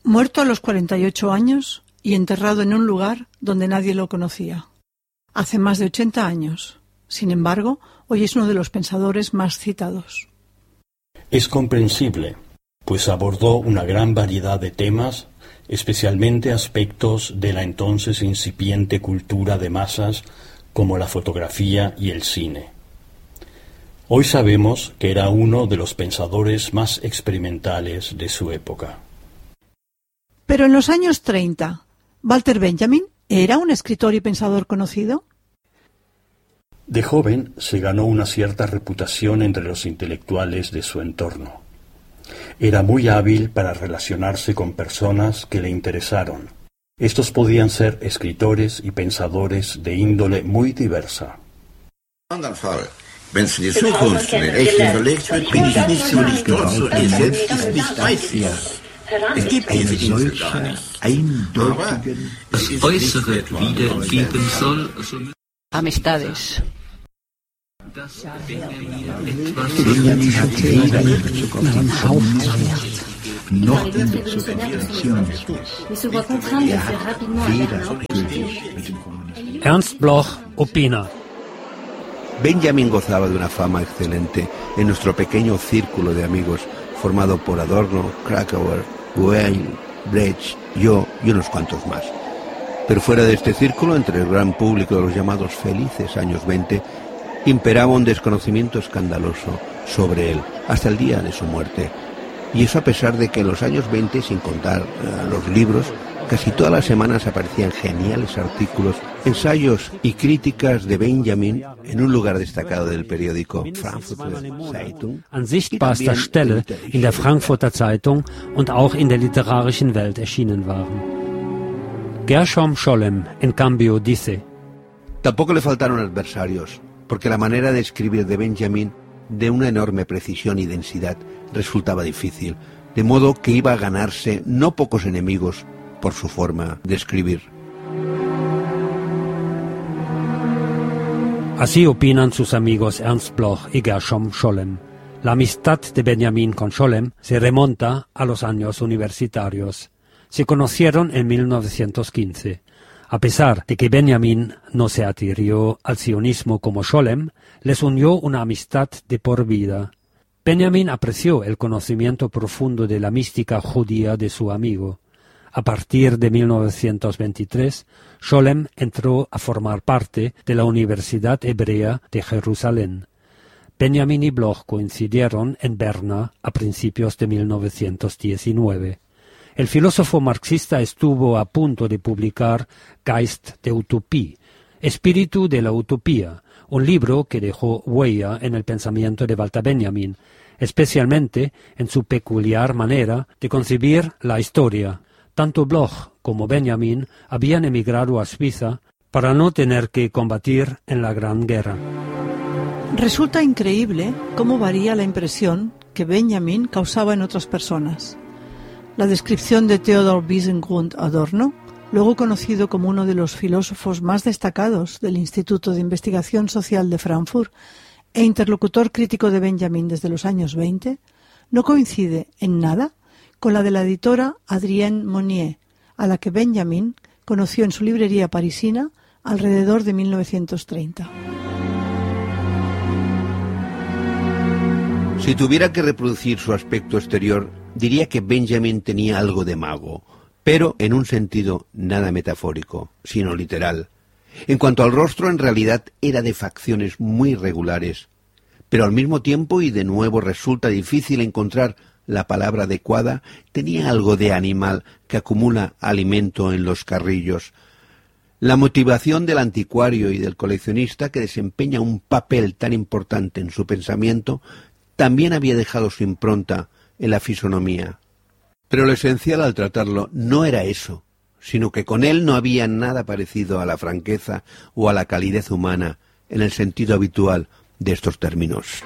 Muerto a los 48 años y enterrado en un lugar donde nadie lo conocía. Hace más de 80 años. Sin embargo, hoy es uno de los pensadores más citados. Es comprensible, pues abordó una gran variedad de temas, especialmente aspectos de la entonces incipiente cultura de masas como la fotografía y el cine. Hoy sabemos que era uno de los pensadores más experimentales de su época. Pero en los años 30, ¿Walter Benjamin era un escritor y pensador conocido? De joven se ganó una cierta reputación entre los intelectuales de su entorno. Era muy hábil para relacionarse con personas que le interesaron. Estos podían ser escritores y pensadores de índole muy diversa. Wenn es in die Zukunft mit echt überlegt wird, bin ich nicht so nicht dort, so ihr selbst ist nicht weit hier. Es gibt diese Insel gar nicht. Aber das Äußere wiedergeben soll. Amistades. Benjamin hat weder in Bezug auf den Hauptwert noch in Bezug auf die Nationalismus. Hat weder gültig mit dem Kommunismus. Ernst Bloch, Opina. Benjamin gozaba de una fama excelente en nuestro pequeño círculo de amigos formado por Adorno, Krakauer, Goethe, Brecht, yo y unos cuantos más. Pero fuera de este círculo, entre el gran público de los llamados felices años 20, imperaba un desconocimiento escandaloso sobre él, hasta el día de su muerte. Y eso a pesar de que en los años 20, sin contar los libros, casi todas las semanas aparecían geniales artículos, ensayos y críticas de Benjamin en un lugar destacado del periódico Frankfurter Zeitung. An sichtbarster Stelle in der Frankfurter Zeitung und auch in der literarischen Welt erschienen waren. Gershom Scholem, en cambio, dice: Tampoco le faltaron adversarios, porque la manera de escribir de Benjamin, de una enorme precisión y densidad, resultaba difícil, de modo que iba a ganarse no pocos enemigos por su forma de escribir. Así opinan sus amigos Ernst Bloch y Gershom Scholem. La amistad de Benjamin con Scholem se remonta a los años universitarios. Se conocieron en 1915. A pesar de que Benjamin no se adhirió al sionismo como Scholem, les unió una amistad de por vida. Benjamin apreció el conocimiento profundo de la mística judía de su amigo. A partir de 1923, Scholem entró a formar parte de la Universidad Hebrea de Jerusalén. Benjamin y Bloch coincidieron en Berna a principios de 1919. El filósofo marxista estuvo a punto de publicar Geist der Utopie, Espíritu de la Utopía, un libro que dejó huella en el pensamiento de Walter Benjamin, especialmente en su peculiar manera de concebir la historia. Tanto Bloch como Benjamin habían emigrado a Suiza para no tener que combatir en la Gran Guerra. Resulta increíble cómo varía la impresión que Benjamin causaba en otras personas. La descripción de Theodor Wiesengrund Adorno, luego conocido como uno de los filósofos más destacados del Instituto de Investigación Social de Frankfurt e interlocutor crítico de Benjamin desde los años 20, no coincide en nada con la de la editora Adrienne Monnier, a la que Benjamin conoció en su librería parisina alrededor de 1930. Si tuviera que reproducir su aspecto exterior, diría que Benjamin tenía algo de mago, pero en un sentido nada metafórico, sino literal. En cuanto al rostro, en realidad era de facciones muy regulares, pero al mismo tiempo, y de nuevo resulta difícil encontrar la palabra adecuada, tenía algo de animal que acumula alimento en los carrillos. La motivación del anticuario y del coleccionista, que desempeña un papel tan importante en su pensamiento, también había dejado su impronta en la fisonomía. Pero lo esencial al tratarlo no era eso, sino que con él no había nada parecido a la franqueza o a la calidez humana en el sentido habitual de estos términos.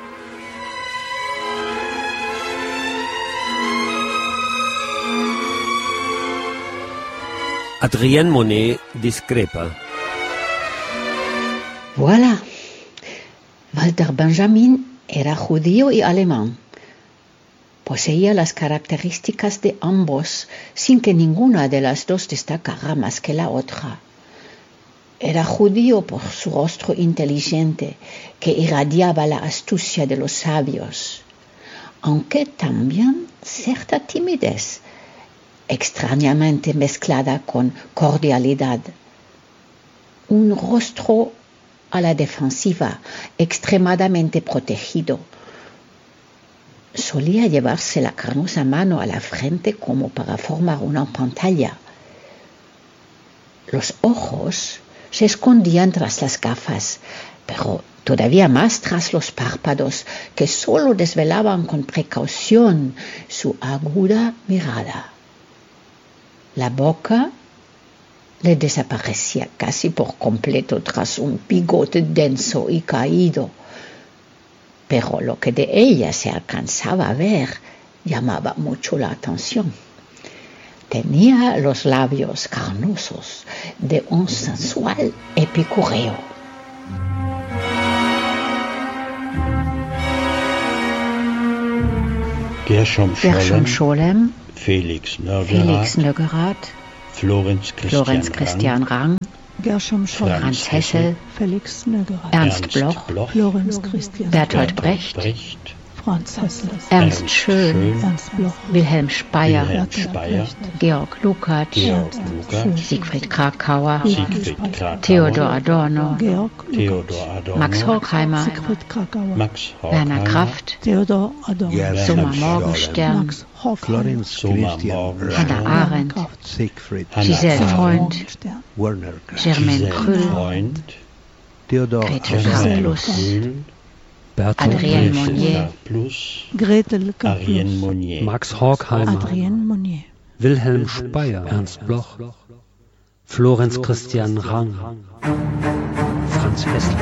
Adrienne Monnier discrepa. Voilà. Walter Benjamin era judío y alemán. Poseía las características de ambos, sin que ninguna de las dos destacara más que la otra. Era judío por su rostro inteligente, que irradiaba la astucia de los sabios, aunque también cierta timidez, extrañamente mezclada con cordialidad. Un rostro a la defensiva, extremadamente protegido. Solía llevarse la carnosa mano a la frente como para formar una pantalla. Los ojos se escondían tras las gafas, pero todavía más tras los párpados, que solo desvelaban con precaución su aguda mirada. La boca le desaparecía casi por completo tras un bigote denso y caído, pero lo que de ella se alcanzaba a ver llamaba mucho la atención. Tenía los labios carnosos de un sensual epicúreo. Gershom Scholem, Felix Noguerat, Florenz Christian Rang, Gershom Scholem, Franz Hessel, Felix Noguerat, Ernst Bloch, Florenz Christian, Bertolt Brecht, Franz Hessel, Ernst Schön, Ernst Bloch, Wilhelm Speyer, Speyer, Georg Lukács, Siegfried Kracauer, Theodor Adorno, Max Horkheimer, Werner Kraft, Theodor Adorno, Soma Morgenstern, Hannah Arendt, Giselle Freund, Germaine Krüll, Gretel Karplus, Adrienne Monnier, Gretel Karplus, Max Horkheimer, Adrienne Monnier, Wilhelm Speyer, Ernst Bloch, Florenz Christian Rang, Franz Hessel.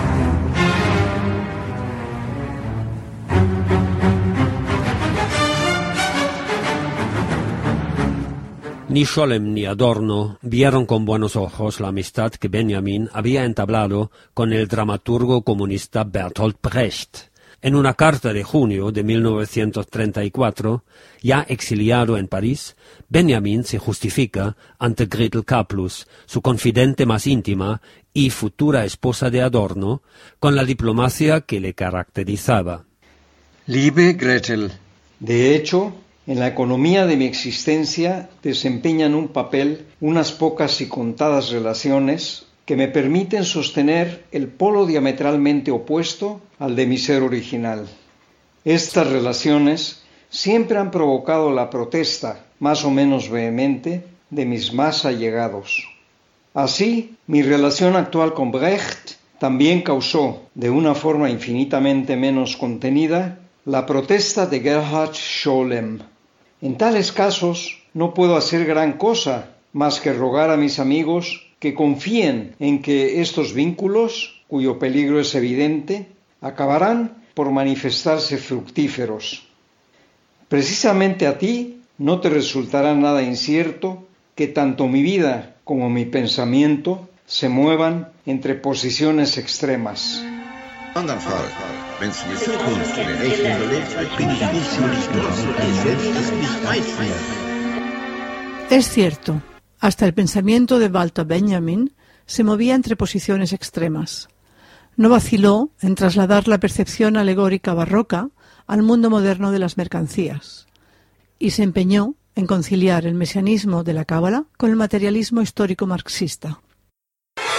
Ni Scholem ni Adorno vieron con buenos ojos la amistad que Benjamin había entablado con el dramaturgo comunista Bertolt Brecht. En una carta de junio de 1934, ya exiliado en París, Benjamin se justifica ante Gretel Karplus, su confidente más íntima y futura esposa de Adorno, con la diplomacia que le caracterizaba. Liebe Gretel, de hecho, en la economía de mi existencia desempeñan un papel unas pocas y contadas relaciones que me permiten sostener el polo diametralmente opuesto al de mi ser original. Estas relaciones siempre han provocado la protesta, más o menos vehemente, de mis más allegados. Así, mi relación actual con Brecht también causó, de una forma infinitamente menos contenida, la protesta de Gerhard Scholem. En tales casos no puedo hacer gran cosa más que rogar a mis amigos que confíen en que estos vínculos, cuyo peligro es evidente, acabarán por manifestarse fructíferos. Precisamente a ti no te resultará nada incierto que tanto mi vida como mi pensamiento se muevan entre posiciones extremas. Andernfall, wenn es die Zukunft berechnen lässt, bin ich nicht so stolz, ihr selbst ist nicht weit von mir. Es cierto, hasta el pensamiento de Walter Benjamin se movía entre posiciones extremas. No vaciló en trasladar la percepción alegórica barroca al mundo moderno de las mercancías y se empeñó en conciliar el mesianismo de la Cábala con el materialismo histórico marxista.